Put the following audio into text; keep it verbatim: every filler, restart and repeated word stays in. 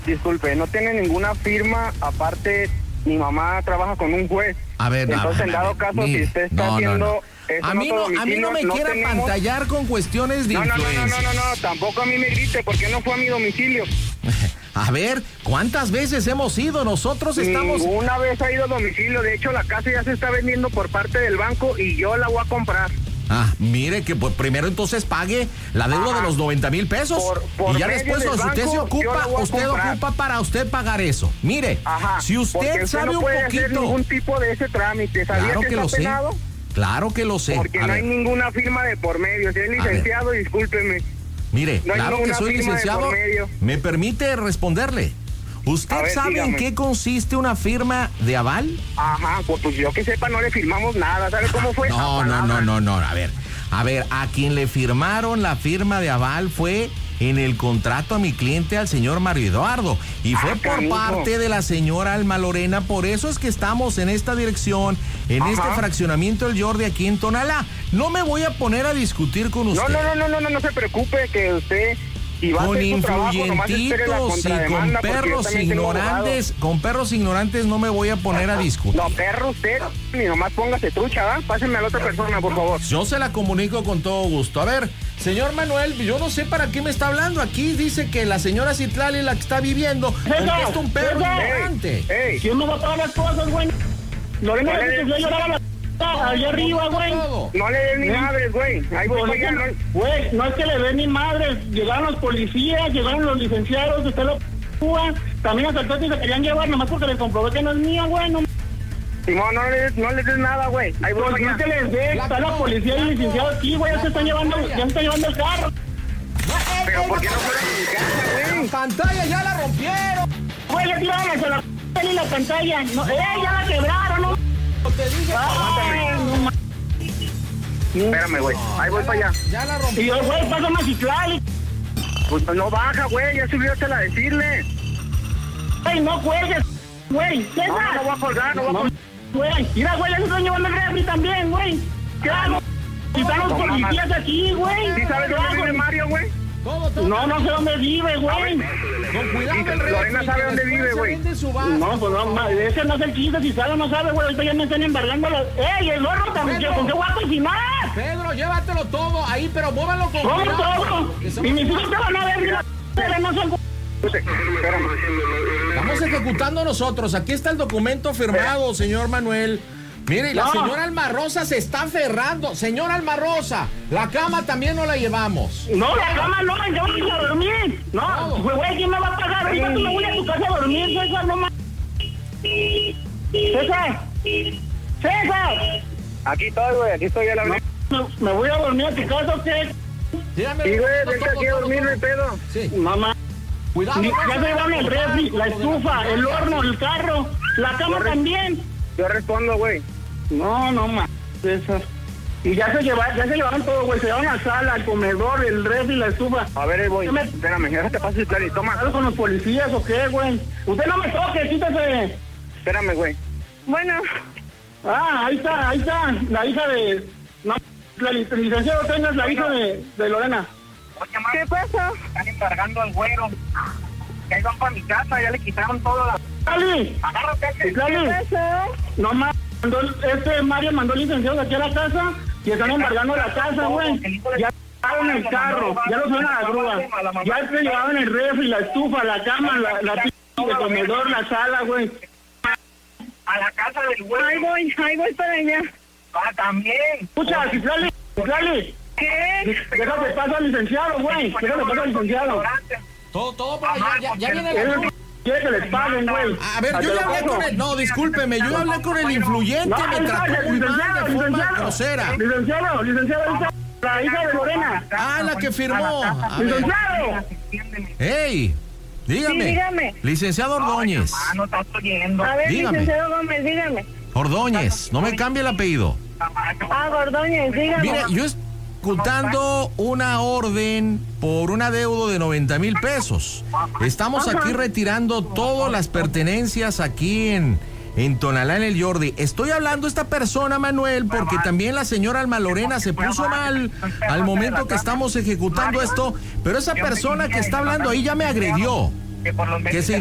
disculpe, no tiene ninguna firma, aparte mi mamá trabaja con un juez. A ver, no, entonces a ver, en dado caso, mire, si usted está no, haciendo... no, no. A mí no, a mí no me no quiera tenemos... pantallar con cuestiones de no, no, influencia. No, no, no, no, no, tampoco a mí me grite, porque no fue a mi domicilio. A ver, ¿cuántas veces hemos ido? Nosotros estamos... Una vez ha ido a domicilio, de hecho la casa ya se está vendiendo por parte del banco y yo la voy a comprar. Ah, mire que pues, primero entonces pague la deuda Ajá. de los noventa mil pesos por, por y ya después cuando usted se ocupa, usted ocupa para usted pagar eso. Mire, Ajá, si usted, usted sabe no un puede poquito... hacer ningún tipo de ese trámite, ¿sabía claro que, que está lo penado? sé. Claro que lo sé. Porque a no ver. hay ninguna firma de por medio. Si es licenciado, discúlpeme. Mire, no claro que soy licenciado. ¿Me permite responderle? ¿Usted ver, sabe dígame. en qué consiste una firma de aval? Ajá, pues, pues yo que sepa no le firmamos nada. ¿Sabe cómo fue? No, no, no, no, no. A ver, a ver, a quien le firmaron la firma de aval fue en el contrato a mi cliente, al señor Mario Eduardo. Y fue ah, por canijo. parte de la señora Alma Lorena. Por eso es que estamos en esta dirección, en Ajá. este fraccionamiento del Jordi, aquí en Tonalá. No me voy a poner a discutir con usted. No, no, no, no, no, no, no se preocupe que usted... Y va con a influyentitos y con perros ignorantes, con perros ignorantes no me voy a poner a discutir. No, perro usted, ni nomás póngase trucha, ¿va? Pásenme a la otra persona, por favor. Yo se la comunico con todo gusto. A ver, señor Manuel, yo no sé para qué me está hablando. Aquí dice que la señora Citlali, la que está viviendo, es un perro ignorante. Ey, ¿quién me va a pagar las cosas, güey? Lorena, que se lloraba la... allá arriba, güey. No le den ni ¿Eh? madres, güey. Ahí voy para allá, güey. No es que le den ni madres. Llegaron los policías, llegaron los licenciados, usted lo Cuba. También asaltantes se querían llevar, nomás porque les comprobé que no es mía, güey. No, Simón, no les, no les des nada, güey. Ahí voy para allá. No se les dé, está la policía y el licenciado aquí, güey. Ya se están llevando, ya se están llevando el carro. Pero ¿por qué no fueron a mi casa, güey? La pantalla ya la rompieron. Güey, ya tiraron hacia la p*** y la pantalla. No, eh, ya la quebraron, ¿no? Te dije, aguántame. No, Espérame, güey. Ahí voy para allá. Ya la rompí. Y yo, güey, pásame a Citlali. Pues no baja, güey. Ya subió hasta la decirle. Güey, no cuelgues, güey. ¿Qué no, no, no voy a colgar, no voy a colgar. Güey, mira, güey, ya se están llevando el refri también, güey. ¿Qué hago? Si están los policías aquí, güey. ¿Sí sabes dónde vive Mario, güey? ¿Cómo, cómo? No, no sé dónde vive, güey. Con cuidado el refri. Lorena sabe dónde vive, güey. No, pues no, ese no es el chiste. Si sabe o no sabe, güey. Ahorita ya me están embargando los... ¡Ey, el gorro también! ¿Con qué voy a cocinar? Pedro, llévatelo todo ahí, pero muévalo con ¿Cómo cuidado. todo? Y mis hijos te van a ver, mira. No son... Estamos ejecutando nosotros. Aquí está el documento firmado, señor Manuel. Mire, no. La señora Alma Rosa se está aferrando. Señora Alma Rosa, la cama también no la llevamos. No, la cama no, yo voy a dormir. No, no. Güey, ¿quién me va a pagar? Ahorita tú me voy a tu casa a dormir, César, no más. César. César. Aquí estoy, güey, aquí estoy a la vez. No, ¿me voy a dormir a tu casa o qué? Dígame. Sí, güey, vente aquí a dormir, no pedo. Sí. Mamá. Cuidado. Ya se llevaron el refri, la estufa, el horno, el carro, la cama yo también. Yo respondo, güey. No, no, ma. César. Y ya se llevaron, ya se llevaron todo, güey. Se llevaron la sala, el comedor, el refri, la estufa. A ver, voy. Me... Espérame, ya te paso el plan y toma. ¿Algo con los policías o qué, güey? Usted no me toque, quítese. Espérame, güey. Bueno. Ah, ahí está, ahí está. La hija de... No, la licenciada Oteña es la hija de, de Lorena. Oye, ma, ¿qué pasa? Están embargando al güero. Que ahí van para mi casa, ya le quitaron todo la... ¡Lali! ¡Agárrate! ¡Lali! ¿Qué pasa? No, ma... Este Mario mandó licenciados aquí a la casa y están embargando la casa, güey. Ya llevaron el carro, ya lo subieron a la grúa. Ya se llevaron el refri, la estufa, la cama, la, la p*** de comedor, la sala, güey. A la casa del güey. Ahí voy, ahí voy para allá. Ah, también. Escucha, Citlali, Citlali. ¿Qué? Déjate paso al licenciado, güey. Déjate paso al licenciado. Todo, todo para allá, ya, ya viene la grúa. Quiere que les paguen, güey. A ver, yo ya hablé con el... No, discúlpeme, yo hablé con el influyente, no, me trató muy mal de forma grosera. Licenciado, licenciado, la hija de Lorena. Ah, la que firmó. Licenciado. ¡Ey! Dígame. Sí, dígame. Licenciado Ordóñez. Ah, no estás oyendo. A ver, dígame. licenciado Gómez, dígame. Ordóñez, no me cambie el apellido. Ah, Ordóñez, dígame. Mire, yo estoy ejecutando una orden por un adeudo de noventa mil pesos. Estamos Ajá. aquí retirando todas las pertenencias aquí en, en Tonalá, en el Jordi. Estoy hablando a esta persona, Manuel, porque también la señora Alma Lorena se puso mal al momento que estamos ejecutando esto, pero esa persona que está hablando ahí ya me agredió. Que por los ¿Qué